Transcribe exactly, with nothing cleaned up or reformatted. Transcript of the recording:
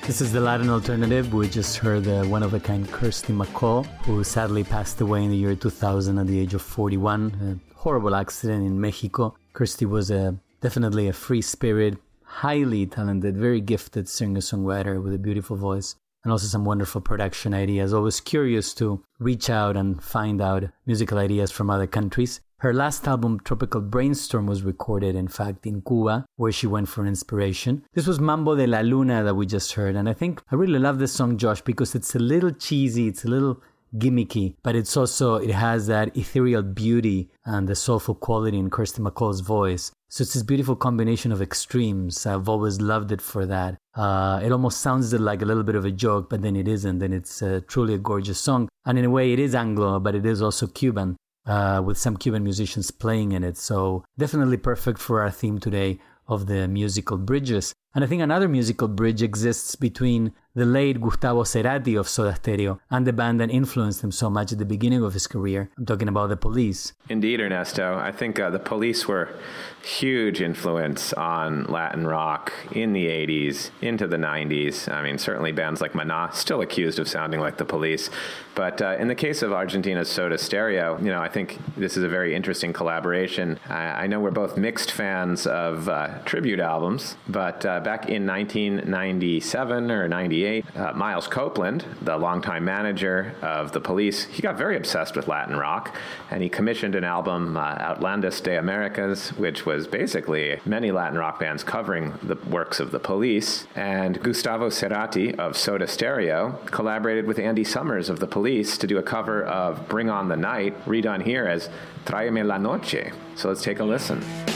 This is the Latin alternative. We just heard uh, one-of-a-kind Kirsty MacColl, who sadly passed away in the year two thousand at the age of forty-one. A horrible accident in Mexico. Kirsty was a, definitely a free spirit, highly talented, very gifted singer-songwriter with a beautiful voice, and also some wonderful production ideas. Always curious to reach out and find out musical ideas from other countries. Her last album, Tropical Brainstorm, was recorded, in fact, in Cuba, where she went for inspiration. This was Mambo de la Luna that we just heard, and I think I really love this song, Josh, because it's a little cheesy, it's a little gimmicky, but it's also, it has that ethereal beauty and the soulful quality in Kirsty MacColl's voice. So it's this beautiful combination of extremes. I've always loved it for that. Uh, it almost sounds like a little bit of a joke, but then it isn't, and it's uh, truly a gorgeous song. And in a way, it is Anglo, but it is also Cuban. Uh, with some Cuban musicians playing in it. So definitely perfect for our theme today of the musical bridges. And I think another musical bridge exists between the late Gustavo Cerati of Soda Stereo and the band that influenced him so much at the beginning of his career. I'm talking about The Police. Indeed, Ernesto. I think uh, The Police were huge influence on Latin rock in the eighties, into the nineties. I mean, certainly bands like Maná, still accused of sounding like The Police. But uh, in the case of Argentina's Soda Stereo, you know, I think this is a very interesting collaboration. I, I know we're both mixed fans of uh, tribute albums, but uh, back in nineteen ninety-seven or ninety-eight, uh, Miles Copeland, the longtime manager of The Police, he got very obsessed with Latin rock, and he commissioned an album, uh, Outlandos de Americas, which was basically many Latin rock bands covering the works of The Police. And Gustavo Cerati of Soda Stereo collaborated with Andy Summers of The Police to do a cover of Bring On the Night, redone here as Tráeme la Noche. So let's take a listen.